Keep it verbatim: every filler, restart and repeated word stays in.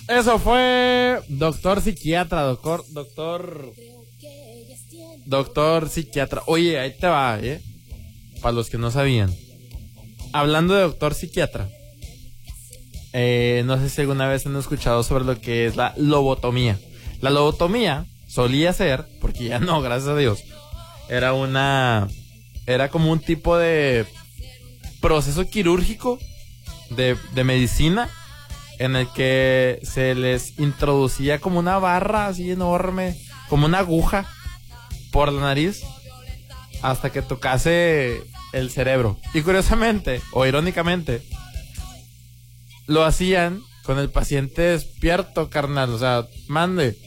Eso fue doctor psiquiatra, doctor, doctor, doctor psiquiatra. Oye, ahí te va, ¿eh? Para los que no sabían. Hablando de doctor psiquiatra, eh, no sé si alguna vez han escuchado sobre lo que es la lobotomía. La lobotomía solía ser, porque ya no, gracias a Dios, era una, era como un tipo de proceso quirúrgico de, de medicina, en el que se les introducía como una barra así enorme, como una aguja por la nariz hasta que tocase el cerebro. Y curiosamente, o irónicamente, lo hacían con el paciente despierto, carnal. O sea, mande.